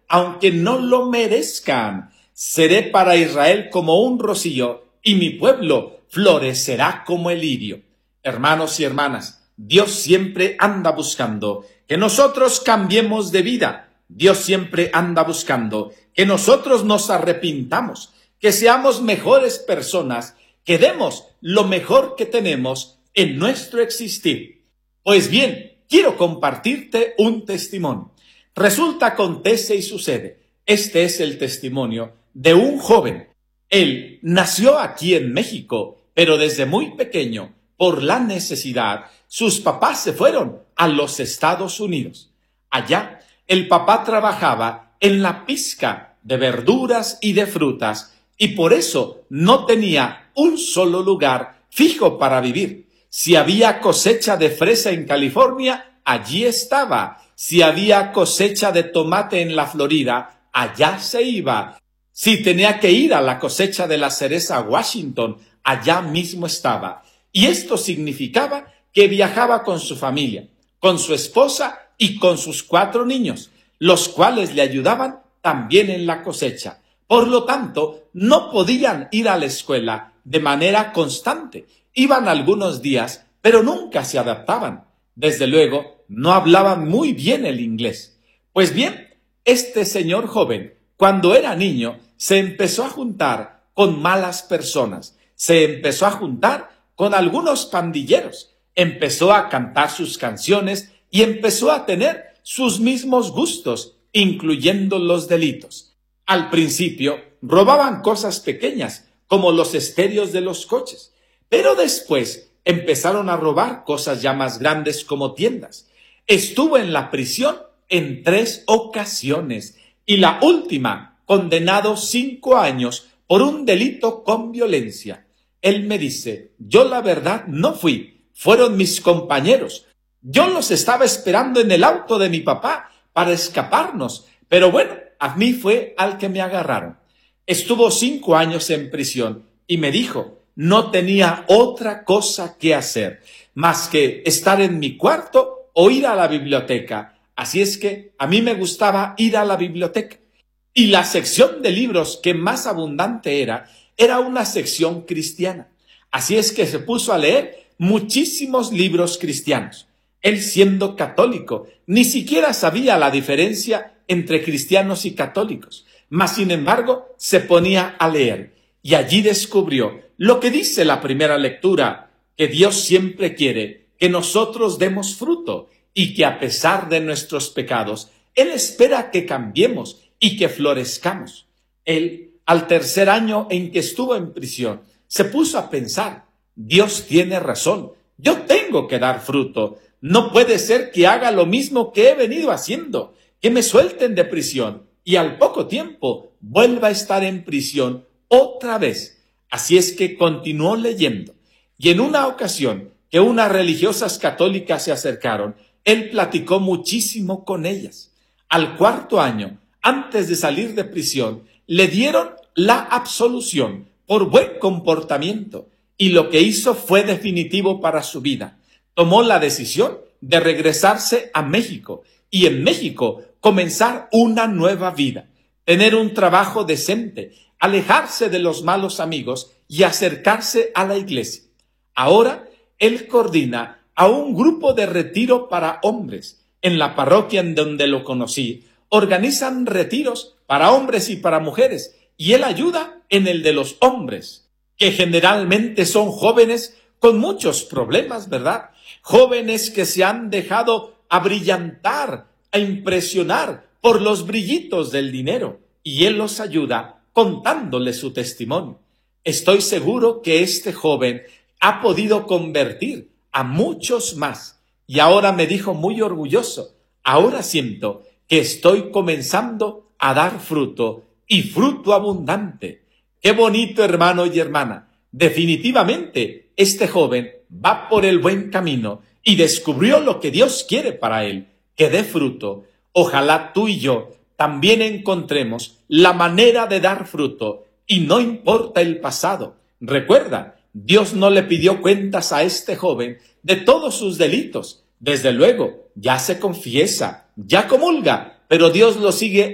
aunque no lo merezcan. Seré para Israel como un rocío, y mi pueblo florecerá como el lirio. Hermanos y hermanas, Dios siempre anda buscando que nosotros cambiemos de vida. Dios siempre anda buscando que nosotros nos arrepintamos, que seamos mejores personas, que demos lo mejor que tenemos en nuestro existir. Pues bien, quiero compartirte un testimonio. Resulta, acontece y sucede. Este es el testimonio de un joven. Él nació aquí en México, pero desde muy pequeño, por la necesidad, sus papás se fueron a los Estados Unidos. Allá, el papá trabajaba en la pizca de verduras y de frutas, y por eso no tenía un solo lugar fijo para vivir. Si había cosecha de fresa en California, allí estaba. Si había cosecha de tomate en la Florida, allá se iba. Si tenía que ir a la cosecha de la cereza a Washington, allá mismo estaba. Y esto significaba que viajaba con su familia, con su esposa y con sus 4 niños, los cuales le ayudaban también en la cosecha. Por lo tanto, no podían ir a la escuela de manera constante. Iban algunos días, pero nunca se adaptaban. Desde luego, no hablaban muy bien el inglés. Pues bien, este señor joven, cuando era niño, se empezó a juntar con malas personas. Se empezó a juntar con algunos pandilleros. Empezó a cantar sus canciones y empezó a tener sus mismos gustos, incluyendo los delitos. Al principio, robaban cosas pequeñas, como los estéreos de los coches, pero después empezaron a robar cosas ya más grandes como tiendas. Estuvo en la prisión en 3 ocasiones y la última, condenado 5 años por un delito con violencia. Él me dice, yo la verdad no fui, fueron mis compañeros. Yo los estaba esperando en el auto de mi papá para escaparnos, pero bueno, a mí fue al que me agarraron. Estuvo 5 años en prisión y me dijo, no tenía otra cosa que hacer más que estar en mi cuarto o ir a la biblioteca. Así es que a mí me gustaba ir a la biblioteca. Y la sección de libros que más abundante era una sección cristiana. Así es que se puso a leer muchísimos libros cristianos. Él, siendo católico, ni siquiera sabía la diferencia entre cristianos y católicos, mas sin embargo se ponía a leer y allí descubrió lo que dice la primera lectura, que Dios siempre quiere que nosotros demos fruto y que a pesar de nuestros pecados, Él espera que cambiemos y que florezcamos. Él, al 3er año en que estuvo en prisión, se puso a pensar, Dios tiene razón, yo tengo que dar fruto, no puede ser que haga lo mismo que he venido haciendo, que me suelten de prisión y al poco tiempo vuelva a estar en prisión otra vez. Así es que continuó leyendo y en una ocasión que unas religiosas católicas se acercaron, él platicó muchísimo con ellas. Al 4.º año, antes de salir de prisión, le dieron la absolución por buen comportamiento y lo que hizo fue definitivo para su vida. Tomó la decisión de regresarse a México y en México comenzar una nueva vida, tener un trabajo decente, alejarse de los malos amigos y acercarse a la iglesia. Ahora, él coordina a un grupo de retiro para hombres. En la parroquia en donde lo conocí, organizan retiros para hombres y para mujeres, y él ayuda en el de los hombres, que generalmente son jóvenes con muchos problemas, ¿verdad? Jóvenes que se han dejado abrillantar, a impresionar por los brillitos del dinero, y él los ayuda contándoles su testimonio. Estoy seguro que este joven ha podido convertir a muchos más, y ahora me dijo muy orgulloso, ahora siento que estoy comenzando a dar fruto, y fruto abundante. ¡Qué bonito, hermano y hermana! Definitivamente, este joven va por el buen camino y descubrió lo que Dios quiere para él, que dé fruto. Ojalá tú y yo también encontremos la manera de dar fruto y no importa el pasado. Recuerda, Dios no le pidió cuentas a este joven de todos sus delitos. Desde luego, ya se confiesa, ya comulga, pero Dios lo sigue